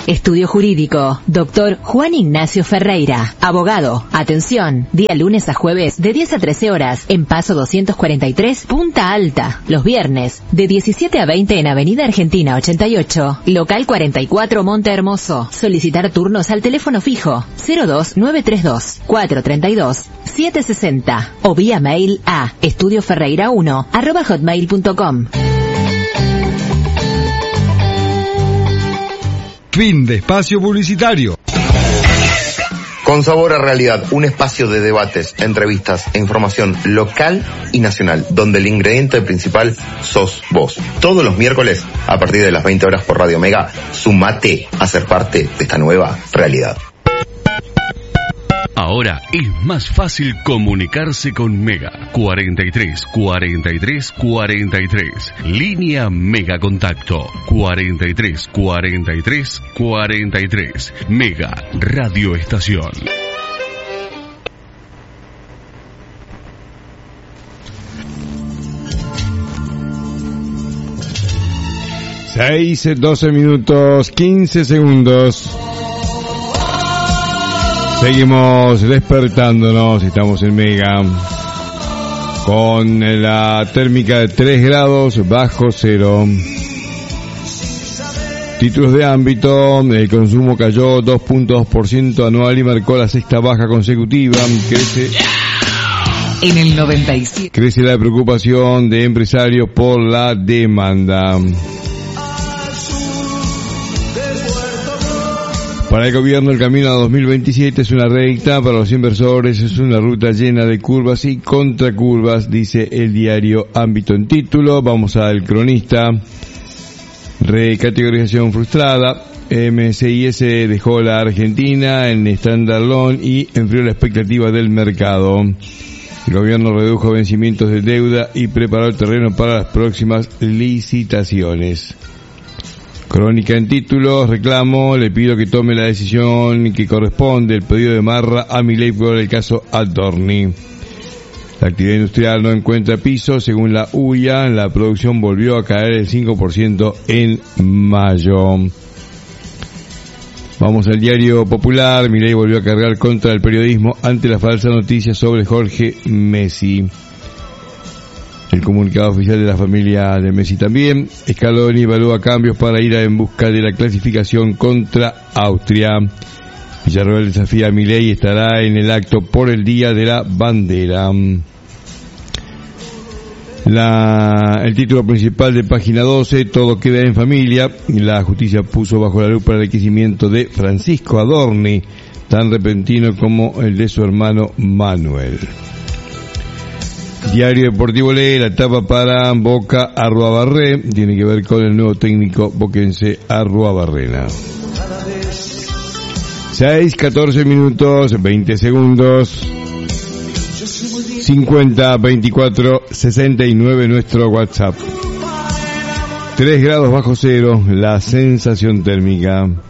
Estudio Jurídico, Dr. Juan Ignacio Ferreira, abogado. Atención, día lunes a jueves de 10 a 13 horas en Paso 243, Punta Alta. Los viernes de 17 a 20 en Avenida Argentina 88, local 44 Monte Hermoso. Solicitar turnos al teléfono fijo 02932 432 760 o vía mail a estudioferreira1@hotmail.com. Fin de espacio publicitario. Con Sabor a Realidad, un espacio de debates, entrevistas e información local y nacional, donde el ingrediente principal sos vos. Todos los miércoles, a partir de las 20 horas por Radio Mega, sumate a ser parte de esta nueva realidad. Ahora es más fácil comunicarse con Mega. 43 43 43. Línea Mega Contacto. 43 43 43. Mega Radio Estación. Seis, 12 minutos, 15 segundos. Seguimos despertándonos, estamos en Mega, con la térmica de 3 grados bajo cero. Títulos de ámbito, el consumo cayó 2.2% anual y marcó la sexta baja consecutiva. En el 97. Crece la preocupación de empresarios por la demanda. Para el gobierno, el camino a 2027 es una recta, para los inversores es una ruta llena de curvas y contracurvas, dice el diario Ámbito en título. Vamos al cronista. Recategorización frustrada. MSIS dejó la Argentina en Standard Loan y enfrió la expectativa del mercado. El gobierno redujo vencimientos de deuda y preparó el terreno para las próximas licitaciones. Crónica en títulos, reclamo, le pido que tome la decisión que corresponde, el pedido de Marra a Milei por el caso Adorni. La actividad industrial no encuentra piso, según la UIA, la producción volvió a caer el 5% en mayo. Vamos al diario Popular, Milei volvió a cargar contra el periodismo ante la falsa noticia sobre Jorge Messi. El comunicado oficial de la familia de Messi también. Scaloni evalúa cambios para ir en busca de la clasificación contra Austria. Villarroel desafía a Milei y estará en el acto por el Día de la Bandera. El título principal de página 12, todo queda en familia. La justicia puso bajo la lupa el enriquecimiento de Francisco Adorni, tan repentino como el de su hermano Manuel. Diario Deportivo lee la etapa para Boca Arruabarré, tiene que ver con el nuevo técnico boquense Arruabarrena. 6, 14 minutos, 20 segundos. 50 24 69 nuestro WhatsApp. 3 grados bajo cero, la sensación térmica.